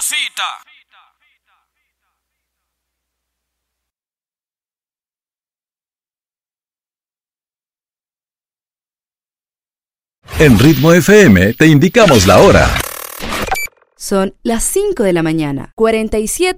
cita. En Ritmo FM te indicamos la hora. Son las 5 de la mañana, 47